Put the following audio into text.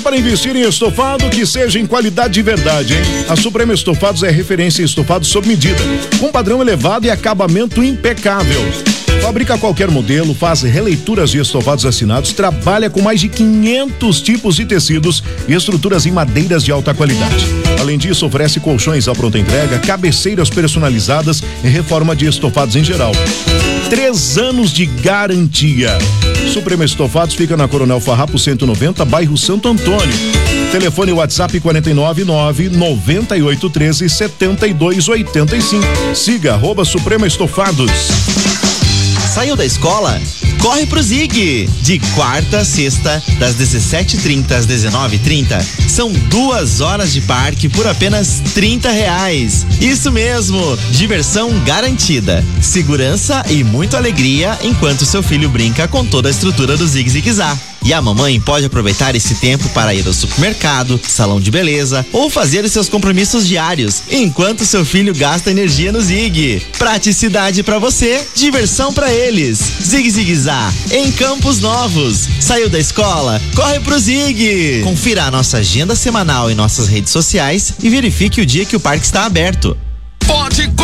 para investir em estofado que seja em qualidade de verdade, hein? A Suprema Estofados é referência em estofados sob medida, com padrão elevado e acabamento impecável. Fabrica qualquer modelo, faz releituras de estofados assinados, trabalha com mais de 500 tipos de tecidos e estruturas em madeiras de alta qualidade. Além disso, oferece colchões à pronta entrega, cabeceiras personalizadas e reforma de estofados em geral. 3 anos de garantia. Suprema Estofados fica na Coronel Farrapo 190, bairro Santo Antônio. Telefone WhatsApp 499-9813-7285. Siga @Suprema Estofados. Saiu da escola? Corre pro Zig! De quarta a sexta, das 17h30 às 19h30. São 2 horas de parque por apenas R$30. Isso mesmo! Diversão garantida. Segurança e muita alegria enquanto seu filho brinca com toda a estrutura do Zig Zig-Zá. E a mamãe pode aproveitar esse tempo para ir ao supermercado, salão de beleza ou fazer os seus compromissos diários, enquanto seu filho gasta energia no Zig. Praticidade para você, diversão para eles. Zig Zig-Zá, em Campos Novos. Saiu da escola? Corre pro Zig! Confira a nossa agenda semanal em nossas redes sociais e verifique o dia que o parque está aberto. Pode